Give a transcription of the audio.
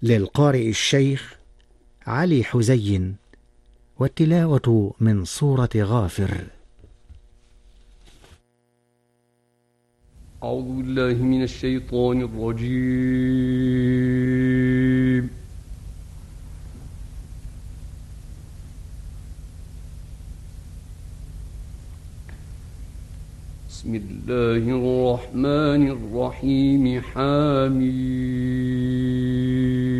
للقارئ الشيخ علي حزين، والتلاوة من سورة غافر. أعوذ بالله من الشيطان الرجيم. بسم الله الرحمن الرحيم. حميم.